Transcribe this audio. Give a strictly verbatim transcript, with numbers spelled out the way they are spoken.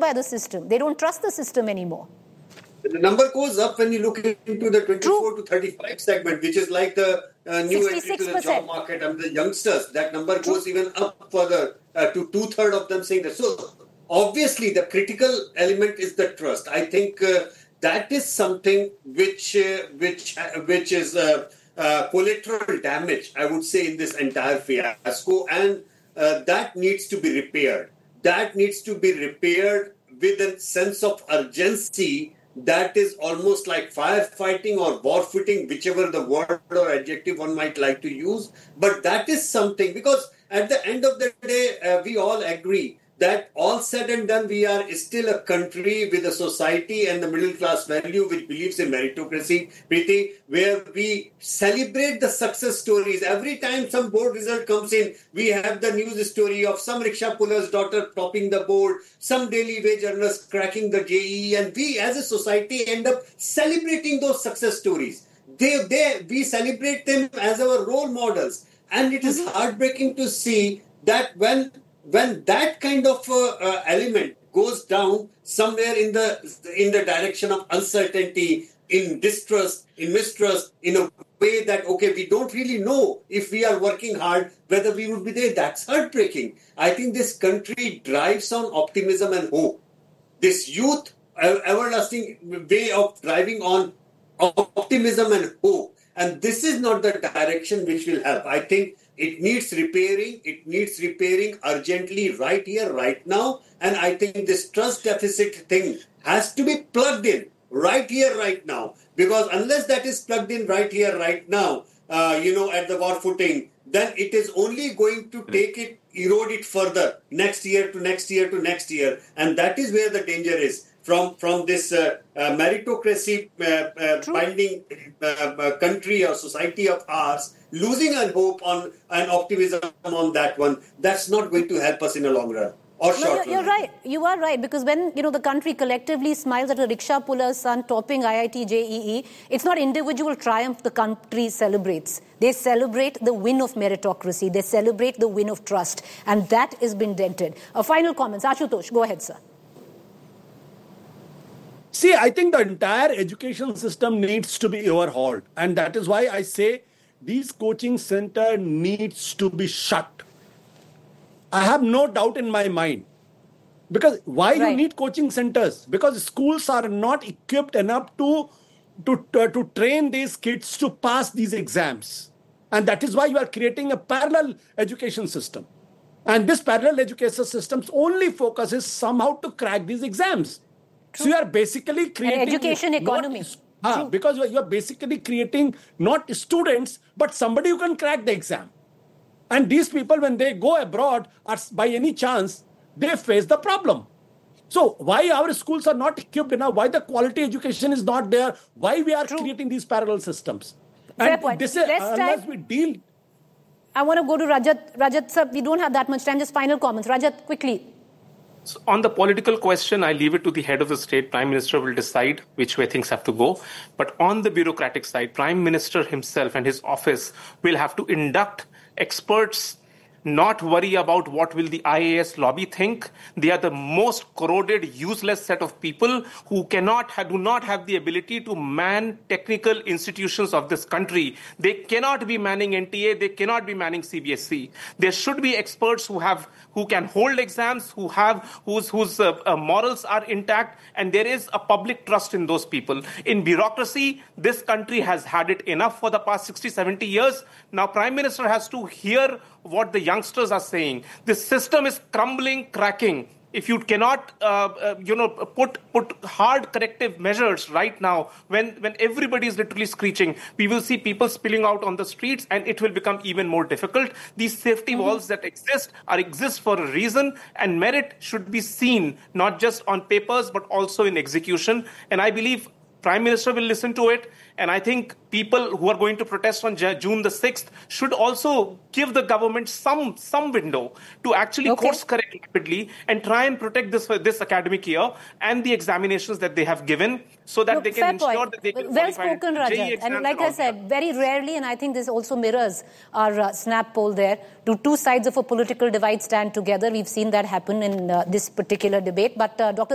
by the system. They don't trust the system anymore. The number goes up when you look into the twenty-four True. to thirty-five segment, which is like the uh, new entry to the job market and the youngsters. That number True. goes even up further uh, to two-thirds of them saying that. So obviously, the critical element is the trust. I think uh, that is something which uh, which uh, which is uh, uh, collateral damage, I would say, in this entire fiasco, and uh, that needs to be repaired. That needs to be repaired with a sense of urgency. That is almost like firefighting or warfooting, whichever the word or adjective one might like to use. But that is something, because at the end of the day, uh, we all agree that all said and done, we are still a country with a society and the middle class value which believes in meritocracy, Preeti, where we celebrate the success stories. Every time some board result comes in, we have the news story of some rickshaw puller's daughter topping the board, some daily wage earners cracking the J E E, and we as a society end up celebrating those success stories. They, they, we celebrate them as our role models. And it is heartbreaking to see that when When that kind of uh, uh, element goes down somewhere in the in the direction of uncertainty, in distrust, in mistrust, in a way that, okay, we don't really know if we are working hard, whether we would be there, that's heartbreaking. I think this country drives on optimism and hope. This youth, uh, everlasting way of driving on optimism and hope. And this is not the direction which will help. I think it needs repairing. It needs repairing urgently right here, right now. And I think this trust deficit thing has to be plugged in right here, right now. Because unless that is plugged in right here, right now, uh, you know, at the war footing, then it is only going to take it, erode it further next year to next year to next year. And that is where the danger is. From from this uh, uh, meritocracy uh, uh, binding uh, uh, country or society of ours, losing our hope on and optimism on that one, that's not going to help us in the long run or short no, you're, run. You're right. You are right, because when you know the country collectively smiles at a rickshaw puller's son topping I I T J E E, it's not individual triumph the country celebrates. They celebrate the win of meritocracy. They celebrate the win of trust, and that has been dented. A final comments, Ashutosh, go ahead, sir. See, I think the entire education system needs to be overhauled. And that is why I say these coaching center needs to be shut. I have no doubt in my mind. Because why right. you need coaching centers? Because schools are not equipped enough to, to, to, to train these kids to pass these exams. And that is why you are creating a parallel education system. And this parallel education system's only focus is somehow to crack these exams. True. So you are basically creating... An education economy. Not, uh, because you are basically creating not students, but somebody who can crack the exam. And these people, when they go abroad, are by any chance, they face the problem. So why our schools are not equipped enough, why the quality education is not there, why we are True. creating these parallel systems. Fair and point. This is, unless time. we deal... I want to go to Rajat. Rajat, sir, we don't have that much time. Just final comments. Rajat, quickly. So on the political question, I leave it to the head of the state. Prime Minister will decide which way things have to go. But on the bureaucratic side, Prime Minister himself and his office will have to induct experts, not worry about what will the I A S lobby think. They are the most corroded, useless set of people who cannot, do not have the ability to man technical institutions of this country. They cannot be manning N T A. They cannot be manning C B S E. There should be experts who have, who can hold exams, who have, whose, whose uh, uh, morals are intact, and there is a public trust in those people. In bureaucracy, this country has had it enough for the past sixty, seventy years. Now, Prime Minister has to hear what the youngsters are saying. This system is crumbling, cracking. If you cannot, uh, uh, you know, put put hard corrective measures right now, when when everybody is literally screeching, we will see people spilling out on the streets, and it will become even more difficult. These safety mm-hmm. walls that exist are exist for a reason, and merit should be seen not just on papers but also in execution. And I believe Prime Minister will listen to it. And I think people who are going to protest on June the sixth should also give the government some some window to actually okay. course correct rapidly and try and protect this this academic year and the examinations that they have given, so that Look, they can ensure point. that they can well spoken, Rajat. And like I said, very rarely, and I think this also mirrors our uh, snap poll there, do two sides of a political divide stand together? We've seen that happen in uh, this particular debate. But uh, Doctor